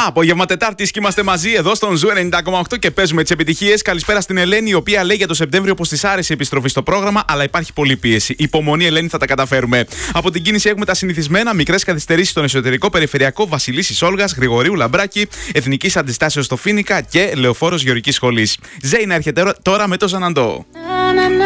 Απόγευμα Τετάρτης και είμαστε μαζί εδώ στον Ζου 90,8 και παίζουμε τις επιτυχίες. Καλησπέρα στην Ελένη, η οποία λέει για το Σεπτέμβριο πως της άρεσε η επιστροφή στο πρόγραμμα, αλλά υπάρχει πολλή πίεση. Υπομονή, Ελένη, θα τα καταφέρουμε. Από την κίνηση έχουμε τα συνηθισμένα: μικρές καθυστερήσεις στον εσωτερικό περιφερειακό Βασιλίσσης Όλγας, Γρηγορίου Λαμπράκη, Εθνικής Αντιστάσεως στο Φοίνικα και Λεωφόρος Γεωργικής Σχολής. Ζέινα έρχεται τώρα με το Ζαναντό.